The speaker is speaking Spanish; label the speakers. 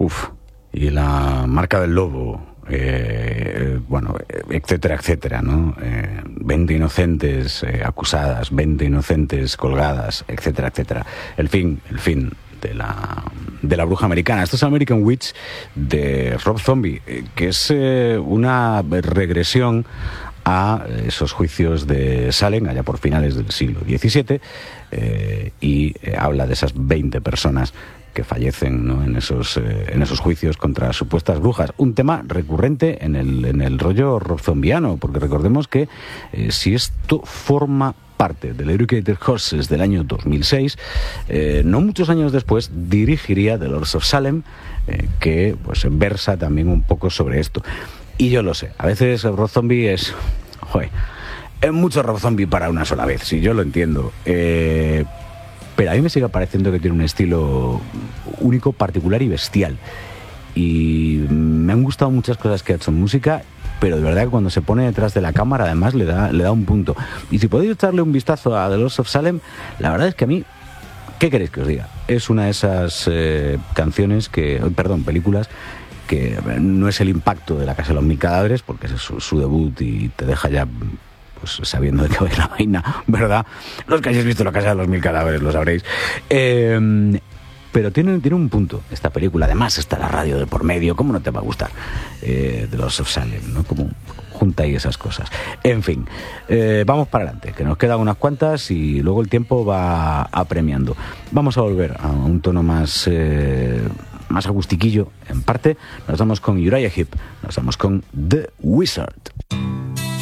Speaker 1: Y La marca del lobo, bueno, etcétera, etcétera, ¿no? 20 inocentes acusadas, 20 inocentes colgadas, etcétera, etcétera. El fin de la bruja americana. Esto es American Witch de Rob Zombie, que es una regresión a esos juicios de Salem allá por finales del siglo XVII, y habla de esas 20 personas que fallecen, ¿no?, en esos juicios contra supuestas brujas. Un tema recurrente en el rollo rob zombiano, porque recordemos que si esto forma parte del Educated Horses del año 2006, no muchos años después dirigiría The Lords of Salem, que pues versa también un poco sobre esto. Y yo lo sé, a veces Rob Zombie es mucho Rob Zombie para una sola vez, sí, yo lo entiendo, pero a mí me sigue pareciendo que tiene un estilo único, particular y bestial. Y me han gustado muchas cosas que ha hecho en música, pero de verdad que cuando se pone detrás de la cámara además le da un punto. Y si podéis echarle un vistazo a The Lords of Salem, la verdad es que a mí, ¿qué queréis que os diga? Es una de esas películas que no es el impacto de La casa de los mil cadáveres, porque ese es su debut y te deja ya pues sabiendo de qué va la vaina, ¿verdad? Los que hayáis visto La casa de los mil cadáveres lo sabréis. Pero tiene un punto esta película. Además está la radio de por medio. ¿Cómo no te va a gustar The Lords of Salem, ¿no? Como junta ahí esas cosas. En fin, vamos para adelante, que nos quedan unas cuantas y luego el tiempo va apremiando. Vamos a volver a un tono más agustiquillo, en parte. Nos vamos con Uriah Heep, nos vamos con The Wizard.